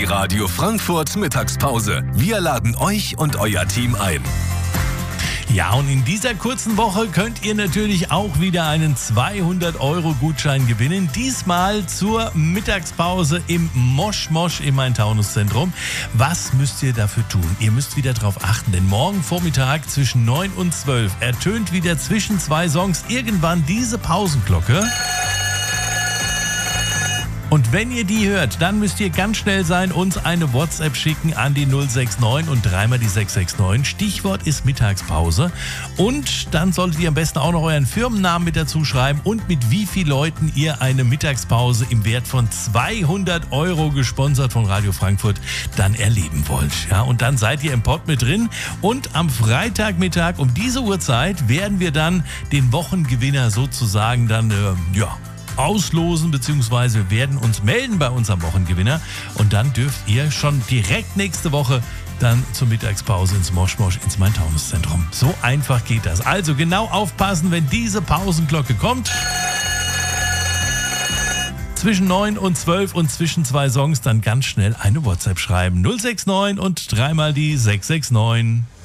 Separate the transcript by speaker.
Speaker 1: Radio Frankfurt Mittagspause. Wir laden euch und euer Team ein.
Speaker 2: Ja, und in dieser kurzen Woche könnt ihr natürlich auch wieder einen 200-Euro-Gutschein gewinnen. Diesmal zur Mittagspause im Mosch Mosch im Main-Taunus-Zentrum. Was müsst ihr dafür tun? Ihr müsst wieder darauf achten, denn morgen Vormittag zwischen 9 und 12 ertönt wieder zwischen zwei Songs irgendwann diese Pausenglocke. Und wenn ihr die hört, dann müsst ihr ganz schnell sein, uns eine WhatsApp schicken an die 069 und dreimal die 669. Stichwort ist Mittagspause. Und dann solltet ihr am besten auch noch euren Firmennamen mit dazu schreiben und mit wie vielen Leuten ihr eine Mittagspause im Wert von 200 Euro gesponsert von Radio Frankfurt dann erleben wollt. Ja, und dann seid ihr im Pott mit drin. Und am Freitagmittag um diese Uhrzeit werden wir dann den Wochengewinner sozusagen dann, auslosen, beziehungsweise wir werden uns melden bei unserem Wochengewinner und dann dürft ihr schon direkt nächste Woche dann zur Mittagspause ins Mosch Mosch ins Main-Taunus-Zentrum. So einfach geht das. Also genau aufpassen, wenn diese Pausenglocke kommt. Zwischen 9 und 12 und zwischen zwei Songs dann ganz schnell eine WhatsApp schreiben. 069 und dreimal die 669.